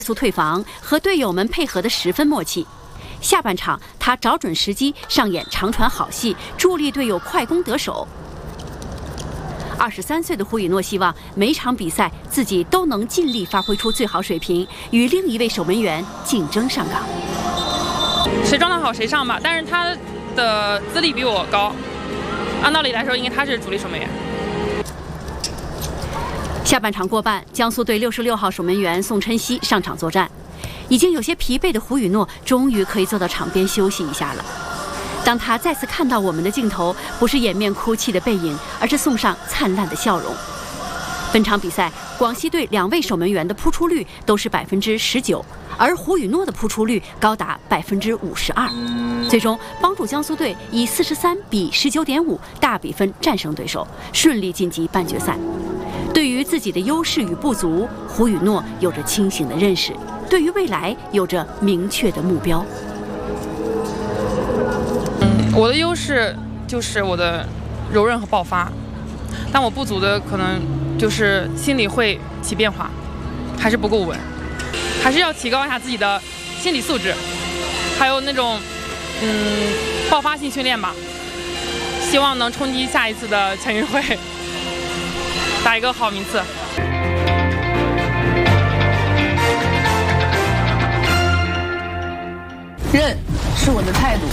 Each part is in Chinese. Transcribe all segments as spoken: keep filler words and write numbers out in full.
速退防，和队友们配合得十分默契。下半场，他找准时机上演长传好戏，助力队友快攻得手。二十三岁的胡宇诺希望每场比赛自己都能尽力发挥出最好水平，与另一位守门员竞争上岗。 谁状态好谁上吧，但是他的资历比我高，按道理来说应该他是主力守门员。 下半场过半，江苏队六十六号守门员宋琛熙上场作战。已经有些疲惫的胡宇诺终于可以坐到场边休息一下了。当他再次看到我们的镜头，不是掩面哭泣的背影，而是送上灿烂的笑容。本场比赛，广西队两位守门员的扑出率都是百分之十九，而胡宇诺的扑出率高达百分之五十二，最终帮助江苏队以四十三比十九点五大比分战胜对手，顺利晋级半决赛。对于自己的优势与不足，胡宇诺有着清醒的认识，对于未来有着明确的目标。 嗯，我的优势就是我的柔韧和爆发，但我不足的可能就是心理会起变化，还是不够稳，还是要提高一下自己的心理素质，还有那种嗯爆发性训练吧。希望能冲击下一次的全运会，打一个好名次。 韧是我的态度，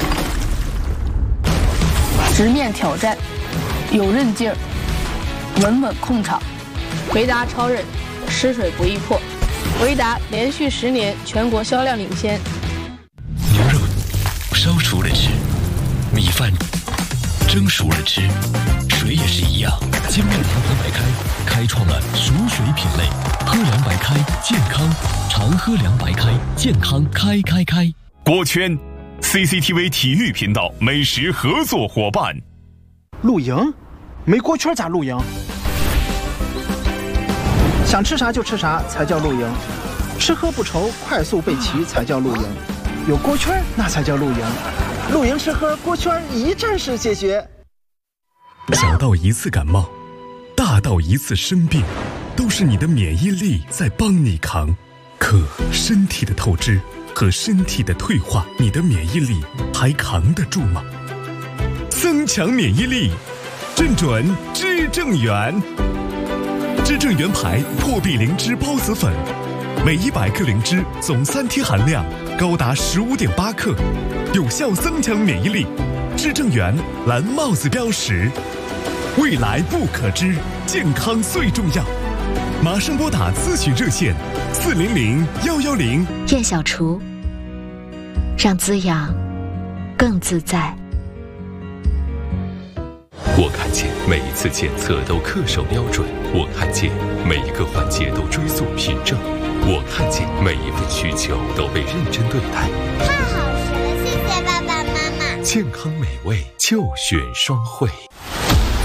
直面挑战，有韧劲儿，稳稳控场。维达超韧，湿水不易破。维达连续十年全国销量领先。 牛肉烧熟了吃，米饭蒸熟了吃，水也是一样。金麦堂喝白开开创了熟水品类，喝凉白开健康，常喝凉白开健康开开开。 锅圈 C C T V 体育频道美食合作伙伴。 露营？没锅圈咋露营？想吃啥就吃啥才叫露营，吃喝不愁，快速备齐才叫露营，有锅圈那才叫露营。露营吃喝锅圈一站式解决。 小到一次感冒，大到一次生病，都是你的免疫力在帮你扛。可身体的透支和身体的退化，你的免疫力还扛得住吗？增强免疫力，正准知正元。知正元牌破壁灵芝孢子粉，每一百克灵芝总三贴含量高达十五点八克，有效增强免疫力。知正元蓝帽子标识，未来不可知，健康最重要。马上拨打咨询热线四零零幺幺零。 燕小厨，让滋养更自在。 我看见每一次检测都恪守标准，我看见每一个环节都追溯凭证，我看见每一份需求都被认真对待。 太好吃了，谢谢爸爸妈妈。 健康美味就选双汇。